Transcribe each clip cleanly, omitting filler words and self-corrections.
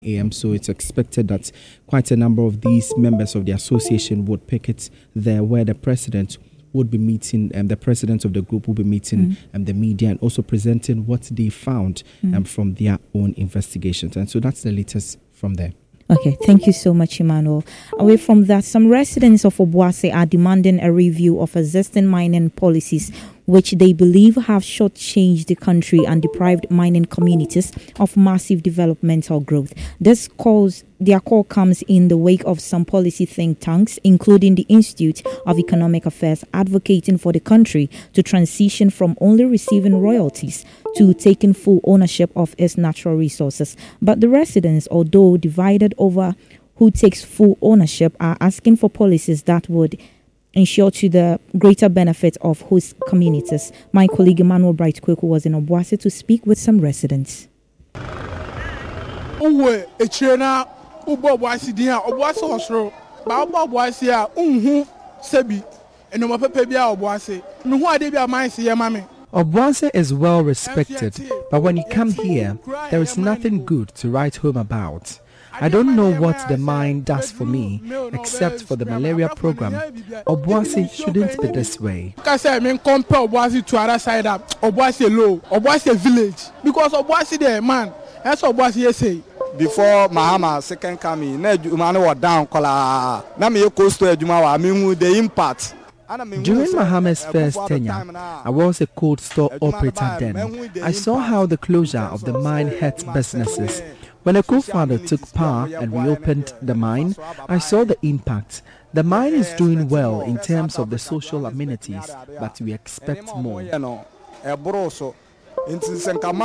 a.m. So it's expected that quite a number of these members of the association would picket there, where the president would be meeting, and the president of the group will be meeting the media and also presenting what they found from their own investigations. And so that's the latest from there. Okay, thank you so much, Emmanuel. Away from that, some residents of Obuasi are demanding a review of existing mining policies, which they believe have shortchanged the country and deprived mining communities of massive developmental growth. Their call comes in the wake of some policy think tanks, including the Institute of Economic Affairs, advocating for the country to transition from only receiving royalties to taking full ownership of its natural resources. But the residents, although divided over who takes full ownership, are asking for policies that would ensure to the greater benefit of host communities. My colleague Emmanuel Bright-Kweku was in Obuasi to speak with some residents. Obuasi is well respected, but when you come here, there is nothing good to write home about. I don't know what the mine does for me, except for the malaria program. Obuasi shouldn't be this way. I compare Obuasi to other side up. Obuasi low, Obuasi village. Because Obuasi there, man. That's what Obuasi say. Before Mahama second coming, man was down. Now me close to Jumawa. I mean the impact. During Mahama's first tenure, I was a cold store operator then. I saw how the closure of the mine hurt businesses. When a co-founder took power and reopened the mine, I saw the impact. The mine is doing well in terms of the social amenities, but we expect more. Me fears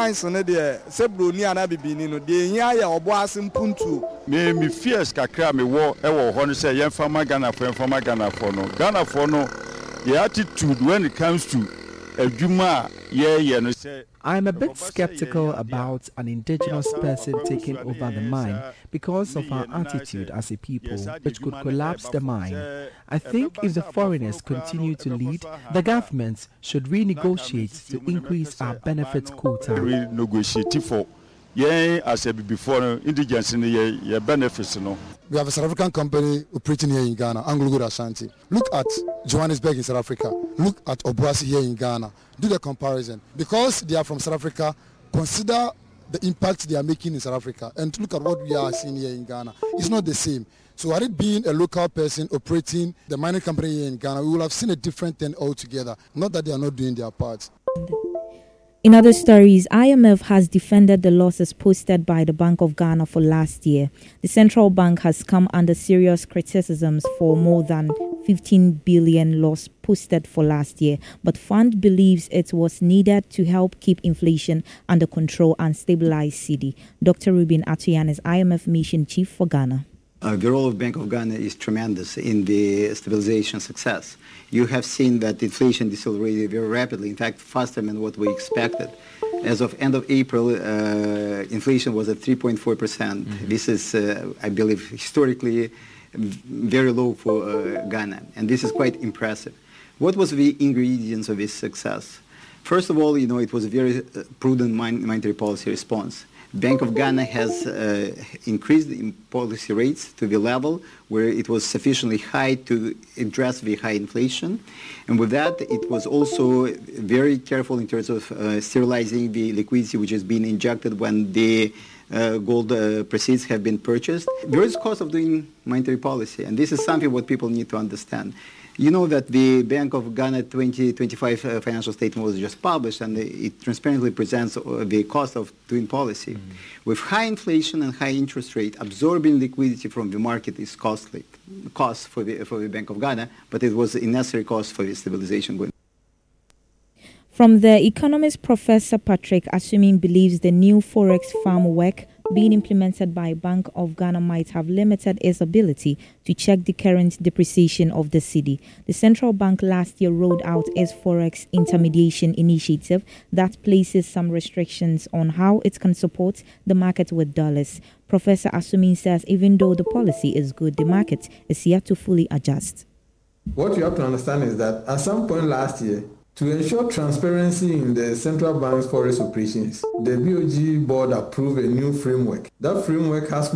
kakra me wo e wo ho no say yen fama Ghana for no Ghana for no the attitude when it comes to adwuma ye no say I'm a bit skeptical about an indigenous person taking over the mine because of our attitude as a people, which could collapse the mine. I think if the foreigners continue to lead, the government should renegotiate to increase our benefit quota. Renegotiate for as before indigenous in the benefits. We have a South African company operating here in Ghana, Anglo Gold Ashanti. Look at Johannesburg in South Africa. Look at Obuasi here in Ghana. Do the comparison. Because they are from South Africa, consider the impact they are making in South Africa. And look at what we are seeing here in Ghana. It's not the same. So had it been a local person operating the mining company here in Ghana, we would have seen a different thing altogether. Not that they are not doing their part. In other stories, IMF has defended the losses posted by the Bank of Ghana for last year. The central bank has come under serious criticisms for more than 15 billion loss posted for last year, but fund believes it was needed to help keep inflation under control and stabilize cedi. Dr. Ruben Atuyan is IMF mission chief for Ghana. The role of Bank of Ghana is tremendous in the stabilization success. You have seen that inflation decelerated very rapidly, in fact, faster than what we expected. As of end of April, inflation was at 3.4%. This is, I believe, historically very low for Ghana, and this is quite impressive. What was the ingredients of this success? First of all, it was a very prudent monetary policy response. Bank of Ghana has increased the policy rates to the level where it was sufficiently high to address the high inflation. And with that, it was also very careful in terms of sterilizing the liquidity which has been injected when the gold proceeds have been purchased. There is a cost of doing monetary policy, and this is something what people need to understand. You know that the Bank of Ghana 2025 financial statement was just published, and it transparently presents the cost of doing policy. With high inflation and high interest rate, absorbing liquidity from the market is costly, cost for the Bank of Ghana, but it was a necessary cost for the stabilization going. From the economist Professor Patrick Assuming believes the new Forex farm work being implemented by Bank of Ghana might have limited its ability to check the current depreciation of the cedi. The central bank last year rolled out its Forex intermediation initiative that places some restrictions on how it can support the market with dollars. Professor Assuming says even though the policy is good, the market is yet to fully adjust. What you have to understand is that at some point last year, To ensure transparency in the central bank's forex operations, the BOG board approved a new framework. That framework has